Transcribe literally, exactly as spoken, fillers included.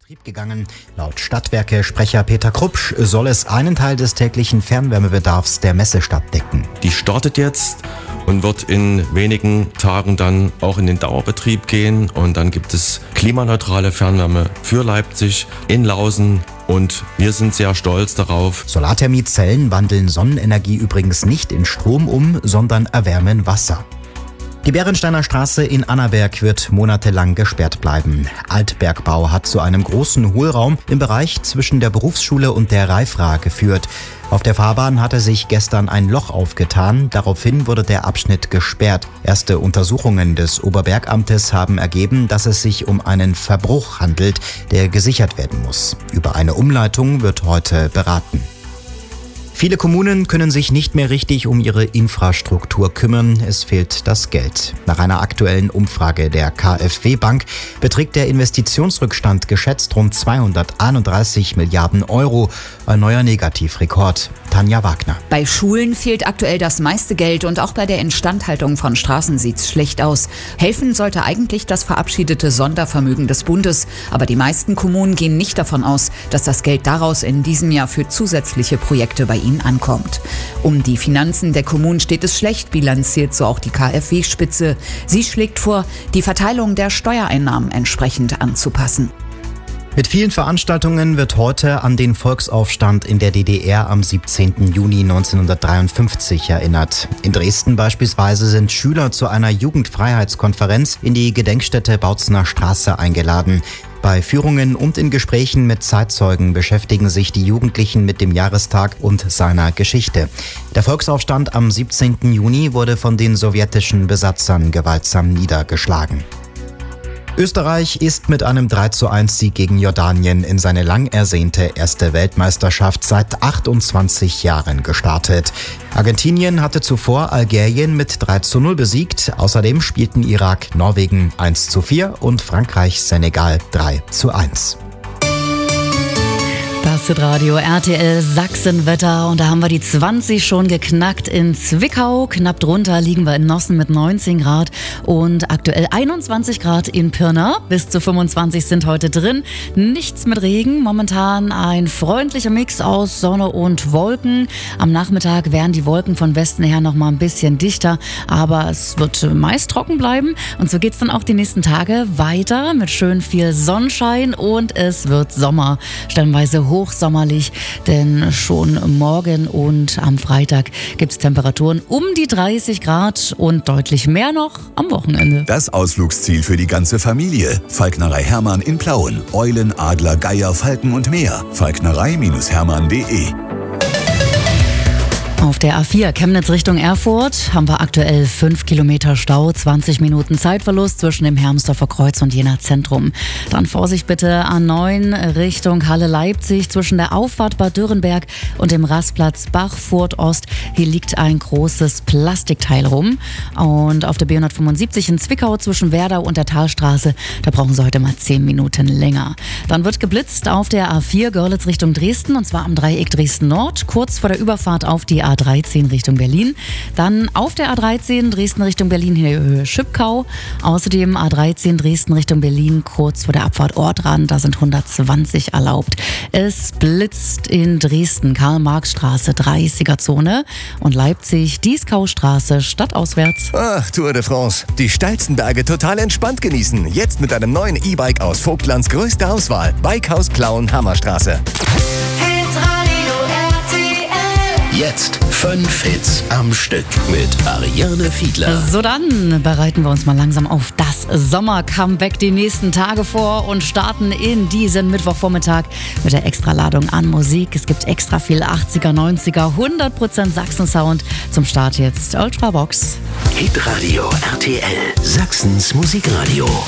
Betrieb gegangen. Laut Stadtwerke-Sprecher Peter Krupsch soll es einen Teil des täglichen Fernwärmebedarfs der Messestadt decken. Die startet jetzt und wird in wenigen Tagen dann auch in den Dauerbetrieb gehen. Und dann gibt es klimaneutrale Fernwärme für Leipzig in Lausen. Und wir sind sehr stolz darauf. Solarthermiezellen wandeln Sonnenenergie übrigens nicht in Strom um, sondern erwärmen Wasser. Die Bärensteiner Straße in Annaberg wird monatelang gesperrt bleiben. Altbergbau hat zu einem großen Hohlraum im Bereich zwischen der Berufsschule und der Reifra geführt. Auf der Fahrbahn hatte sich gestern ein Loch aufgetan. Daraufhin wurde der Abschnitt gesperrt. Erste Untersuchungen des Oberbergamtes haben ergeben, dass es sich um einen Verbruch handelt, der gesichert werden muss. Über eine Umleitung wird heute beraten. Viele Kommunen können sich nicht mehr richtig um ihre Infrastruktur kümmern. Es fehlt das Geld. Nach einer aktuellen Umfrage der KfW Bank beträgt der Investitionsrückstand geschätzt rund zweihunderteinunddreißig Milliarden Euro. Ein neuer Negativrekord. Tanja Wagner. Bei Schulen fehlt aktuell das meiste Geld und auch bei der Instandhaltung von Straßen sieht's schlecht aus. Helfen sollte eigentlich das verabschiedete Sondervermögen des Bundes. Aber die meisten Kommunen gehen nicht davon aus, dass das Geld daraus in diesem Jahr für zusätzliche Projekte bei ihnen ankommt. Um die Finanzen der Kommunen steht es schlecht, bilanziert so auch die KfW-Spitze. Sie schlägt vor, die Verteilung der Steuereinnahmen entsprechend anzupassen. Mit vielen Veranstaltungen wird heute an den Volksaufstand in der D D R am siebzehnten Juni neunzehnhundertdreiundfünfzig erinnert. In Dresden beispielsweise sind Schüler zu einer Jugendfreiheitskonferenz in die Gedenkstätte Bautzener Straße eingeladen. Bei Führungen und in Gesprächen mit Zeitzeugen beschäftigen sich die Jugendlichen mit dem Jahrestag und seiner Geschichte. Der Volksaufstand am siebzehnten Juni wurde von den sowjetischen Besatzern gewaltsam niedergeschlagen. Österreich ist mit einem drei zu eins Sieg gegen Jordanien in seine lang ersehnte erste Weltmeisterschaft seit achtundzwanzig Jahren gestartet. Argentinien hatte zuvor Algerien mit drei zu null besiegt. Außerdem spielten Irak Norwegen eins zu vier und Frankreich Senegal drei zu eins. Das ist Radio R T L Sachsenwetter und da haben wir die zwanzig schon geknackt in Zwickau. Knapp drunter liegen wir in Nossen mit neunzehn Grad und aktuell einundzwanzig Grad in Pirna. Bis zu fünfundzwanzig sind heute drin. Nichts mit Regen. Momentan ein freundlicher Mix aus Sonne und Wolken. Am Nachmittag werden die Wolken von Westen her noch mal ein bisschen dichter, aber es wird meist trocken bleiben. Und so geht's dann auch die nächsten Tage weiter mit schön viel Sonnenschein und es wird Sommer. Stellenweise hochsommerlich, denn schon morgen und am Freitag gibt es Temperaturen um die dreißig Grad und deutlich mehr noch am Wochenende. Das Ausflugsziel für die ganze Familie. Falknerei Hermann in Plauen. Eulen, Adler, Geier, Falken und mehr. falknerei Hermann punkt de. Auf der A vier Chemnitz Richtung Erfurt haben wir aktuell fünf Kilometer Stau, zwanzig Minuten Zeitverlust zwischen dem Hermsdorfer Kreuz und Jena Zentrum. Dann Vorsicht bitte A neun Richtung Halle Leipzig zwischen der Auffahrt Bad Dürrenberg und dem Rastplatz Bachfurt Ost. Hier liegt ein großes Plastikteil rum. Und auf der B hundertfünfundsiebzig in Zwickau zwischen Werdau und der Talstraße, da brauchen Sie heute mal zehn Minuten länger. Dann wird geblitzt auf der A vier Görlitz Richtung Dresden und zwar am Dreieck Dresden Nord, kurz vor der Überfahrt auf die A dreizehn Richtung Berlin. Dann auf der A dreizehn Dresden Richtung Berlin in der Höhe Schipkau. Außerdem A dreizehn Dresden Richtung Berlin kurz vor der Abfahrt Ortrand. Da sind hundertzwanzig erlaubt. Es blitzt in Dresden Karl-Marx-Straße dreißiger Zone und Leipzig Dieskaustraße stadtauswärts. Ach, Tour de France. Die steilsten Berge total entspannt genießen. Jetzt mit einem neuen E-Bike aus Vogtlands größter Auswahl. Bikehaus Plauen Hammerstraße. Jetzt fünf Hits am Stück mit Ariane Fiedler. So, dann bereiten wir uns mal langsam auf das Sommer-Comeback die nächsten Tage vor und starten in diesen Mittwochvormittag mit der Extraladung an Musik. Es gibt extra viel achtziger, neunziger, hundert Prozent Sachsen-Sound. Zum Start jetzt Ultrabox. Hitradio R T L, Sachsens Musikradio.